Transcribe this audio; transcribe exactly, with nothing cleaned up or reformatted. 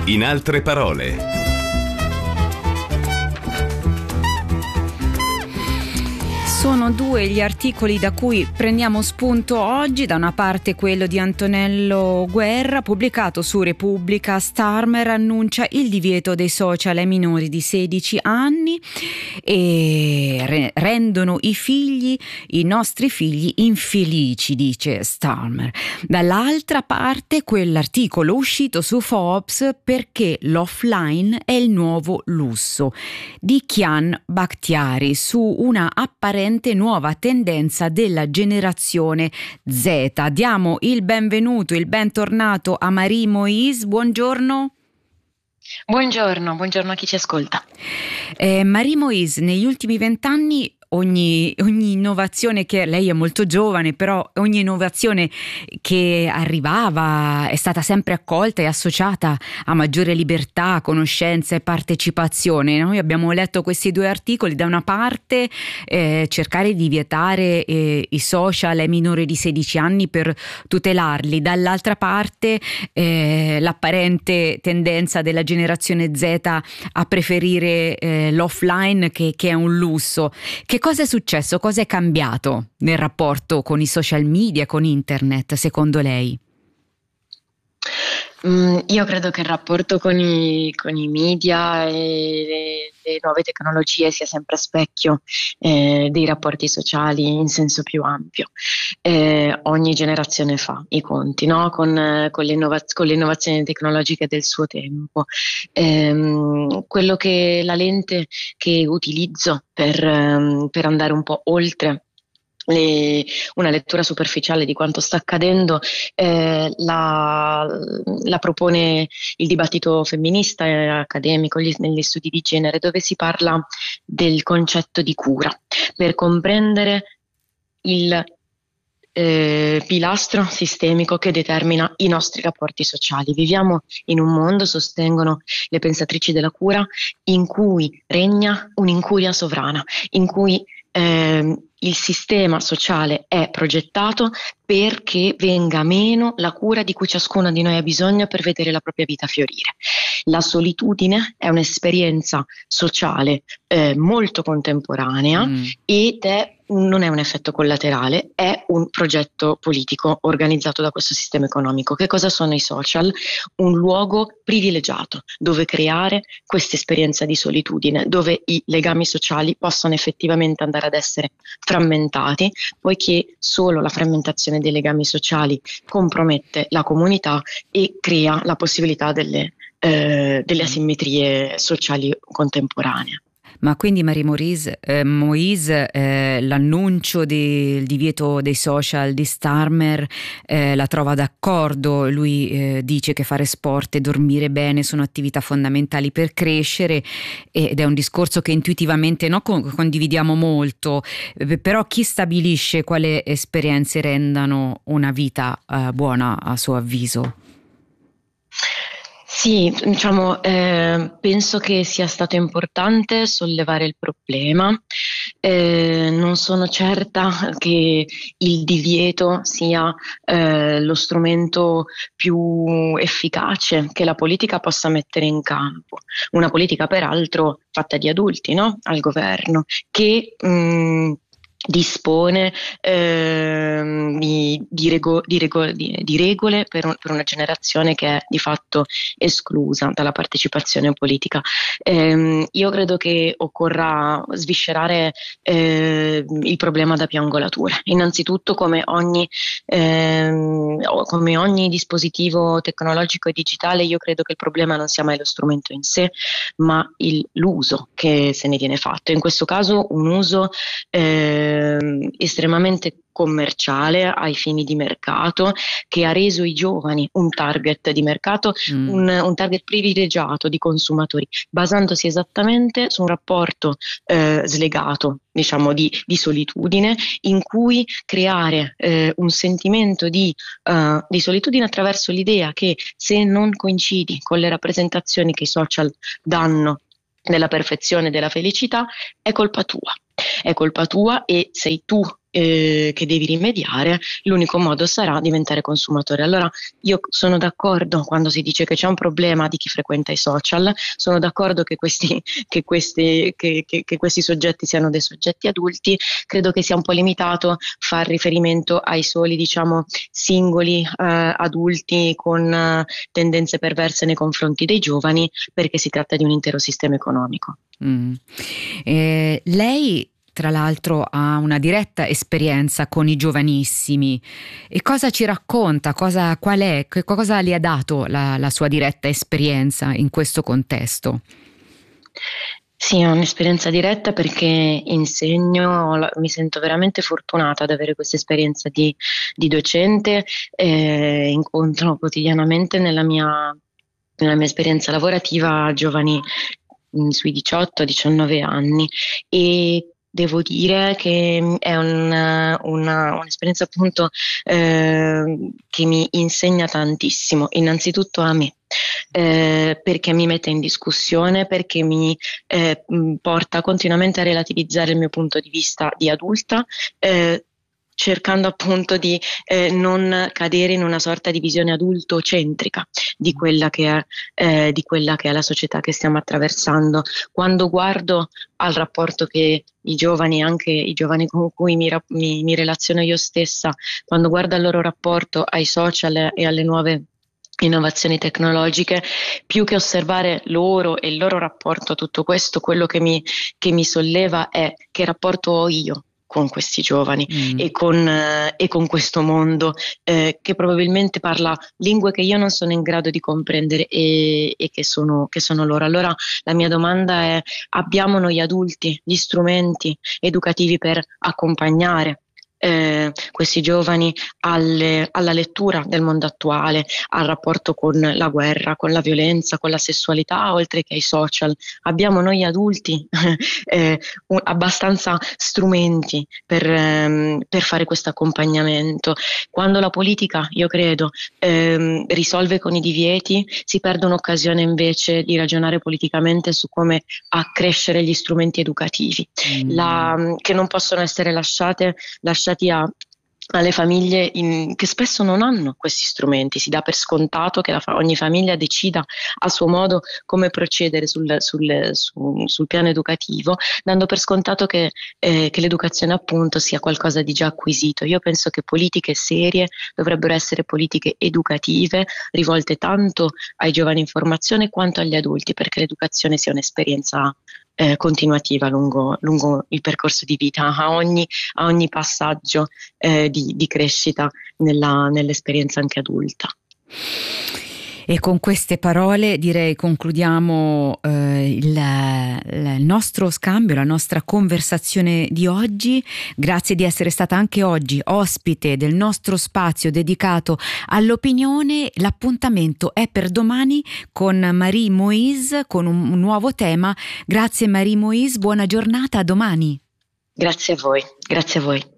In altre parole. Sono due gli articoli da cui prendiamo spunto oggi. Da una parte quello di Antonello Guerra, pubblicato su Repubblica. Starmer annuncia il divieto dei social ai minori di sedici anni e re- rendono i figli, i nostri figli, infelici, dice Starmer. Dall'altra parte quell'articolo uscito su Forbes, perché l'offline è il nuovo lusso, di Kian Bakhtiari, su una apparente nuova tendenza della generazione Z. Diamo il benvenuto, il bentornato a Marie Moise. Buongiorno. Buongiorno, buongiorno a chi ci ascolta. Eh, Marie Moise, negli ultimi vent'anni Ogni, ogni innovazione che lei è molto giovane, però ogni innovazione che arrivava è stata sempre accolta e associata a maggiore libertà, conoscenza e partecipazione. Noi abbiamo letto questi due articoli: da una parte eh, cercare di vietare eh, i social ai minori di sedici anni per tutelarli, dall'altra parte eh, l'apparente tendenza della generazione Z a preferire eh, l'offline che, che è un lusso. Che cosa è successo? Cosa è cambiato nel rapporto con i social media, con internet, secondo lei? Mm, io credo che il rapporto con i, con i media e le, le nuove tecnologie sia sempre specchio eh, dei rapporti sociali in senso più ampio. Eh, ogni generazione fa i conti, no? con, con, le innova- con le innovazioni tecnologiche del suo tempo. Eh, quello che la lente che utilizzo per, um, per andare un po' oltre Le, una lettura superficiale di quanto sta accadendo eh, la, la propone il dibattito femminista e accademico gli, negli studi di genere, dove si parla del concetto di cura per comprendere il eh, pilastro sistemico che determina i nostri rapporti sociali. Viviamo in un mondo, sostengono le pensatrici della cura, in cui regna un'incuria sovrana, in cui eh, il sistema sociale è progettato perché venga meno la cura di cui ciascuno di noi ha bisogno per vedere la propria vita fiorire. La solitudine è un'esperienza sociale eh, molto contemporanea mm. ed è non è un effetto collaterale, è un progetto politico organizzato da questo sistema economico. Che cosa sono i social? Un luogo privilegiato dove creare questa esperienza di solitudine, dove i legami sociali possono effettivamente andare ad essere frammentati, poiché solo la frammentazione dei legami sociali compromette la comunità e crea la possibilità delle, eh, delle asimmetrie sociali contemporanee. Ma quindi Marie Moise, eh, Moise eh, l'annuncio del divieto dei social di Starmer eh, la trova d'accordo. Lui eh, dice che fare sport e dormire bene sono attività fondamentali per crescere, ed è un discorso che intuitivamente no, con, condividiamo molto, eh, però chi stabilisce quali esperienze rendano una vita eh, buona a suo avviso? Sì, diciamo, eh, penso che sia stato importante sollevare il problema. Eh, non sono certa che il divieto sia eh, lo strumento più efficace che la politica possa mettere in campo. Una politica, peraltro, fatta di adulti, no? Al governo, che mh, dispone eh, di, di, rego, di, rego, di, di regole per, un, per una generazione che è di fatto esclusa dalla partecipazione politica. Eh, io credo che occorra sviscerare eh, il problema da più angolature. Innanzitutto, come ogni, eh, come ogni dispositivo tecnologico e digitale, io credo che il problema non sia mai lo strumento in sé, ma il, l'uso che se ne viene fatto. In questo caso un uso eh, estremamente commerciale ai fini di mercato, che ha reso i giovani un target di mercato, mm. un, un target privilegiato di consumatori, basandosi esattamente su un rapporto eh, slegato, diciamo, di, di solitudine, in cui creare eh, un sentimento di, uh, di solitudine attraverso l'idea che se non coincidi con le rappresentazioni che i social danno della perfezione e della felicità, è colpa tua. È colpa tua e sei tu eh, che devi rimediare, l'unico modo sarà diventare consumatore. Allora io sono d'accordo quando si dice che c'è un problema di chi frequenta i social, sono d'accordo che questi, che questi, che, che, che questi soggetti siano dei soggetti adulti. Credo che sia un po' limitato far riferimento ai soli, diciamo, singoli eh, adulti con eh, tendenze perverse nei confronti dei giovani, perché si tratta di un intero sistema economico. Mm. Eh, lei tra l'altro ha una diretta esperienza con i giovanissimi, e cosa ci racconta? Cosa, qual è, che cosa le ha dato la, la sua diretta esperienza in questo contesto? Sì, ho un'esperienza diretta perché insegno, mi sento veramente fortunata ad avere questa esperienza di, di docente, eh, incontro quotidianamente nella mia, nella mia esperienza lavorativa giovani mh, sui diciotto diciannove anni, e devo dire che è un, una, un'esperienza appunto eh, che mi insegna tantissimo, innanzitutto a me. Eh, perché mi mette in discussione, perché mi eh, porta continuamente a relativizzare il mio punto di vista di adulta, eh, cercando appunto di eh, non cadere in una sorta di visione adultocentrica di quella che è, eh, di quella che è la società che stiamo attraversando. Quando guardo al rapporto che i giovani, anche i giovani con cui mi, mi, mi relaziono io stessa, quando guardo al loro rapporto ai social e alle nuove innovazioni tecnologiche, più che osservare loro e il loro rapporto a tutto questo, quello che mi, che mi solleva è che rapporto ho io con questi giovani mm. e, con, eh, e con questo mondo eh, che probabilmente parla lingue che io non sono in grado di comprendere e, e che, sono, che sono loro. Allora la mia domanda è: abbiamo noi adulti gli strumenti educativi per accompagnare Eh, questi giovani alle, alla lettura del mondo attuale, al rapporto con la guerra, con la violenza, con la sessualità, oltre che ai social? Abbiamo noi adulti eh, un, abbastanza strumenti per, ehm, per fare questo accompagnamento? Quando la politica, io credo, ehm, risolve con i divieti, si perde un'occasione invece di ragionare politicamente su come accrescere gli strumenti educativi, mm. la, che non possono essere lasciate lasciati a, alle famiglie in, che spesso non hanno questi strumenti. Si dà per scontato che la, ogni famiglia decida a suo modo come procedere sul, sul, sul, sul piano educativo, dando per scontato che, eh, che l'educazione appunto sia qualcosa di già acquisito. Io penso che politiche serie dovrebbero essere politiche educative, rivolte tanto ai giovani in formazione quanto agli adulti, perché l'educazione sia un'esperienza Eh, continuativa lungo, lungo il percorso di vita, a ogni, a ogni passaggio eh, di, di crescita nella, nell'esperienza anche adulta. E con queste parole direi concludiamo eh, il, il nostro scambio, la nostra conversazione di oggi. Grazie di essere stata anche oggi ospite del nostro spazio dedicato all'opinione. L'appuntamento è per domani con Marie Moïse con un, un nuovo tema. Grazie Marie Moïse, buona giornata, a domani. Grazie a voi, grazie a voi.